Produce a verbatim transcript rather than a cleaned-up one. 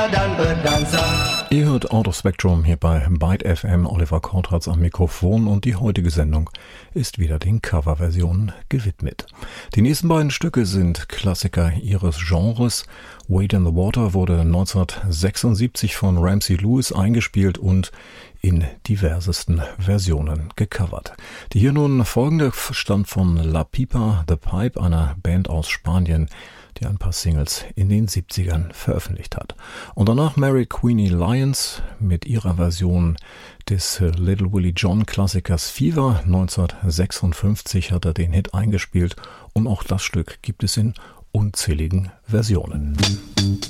dann berdanza. Ihr hört Out of Spectrum hier bei Byte F M, Oliver Kortratz am Mikrofon und die heutige Sendung ist wieder den Coverversionen gewidmet. Die nächsten beiden Stücke sind Klassiker ihres Genres. Wade in the Water wurde neunzehnhundertsechsundsiebzig von Ramsey Lewis eingespielt und in diversesten Versionen gecovert. Die hier nun folgende stammt von La Pipa The Pipe, einer Band aus Spanien, die ein paar Singles in den siebzigern veröffentlicht hat. Und danach Mary Queenie Lyons mit ihrer Version des Little Willie John Klassikers Fever. neunzehnhundertsechsundfünfzig hat er den Hit eingespielt und auch das Stück gibt es in unzähligen Versionen.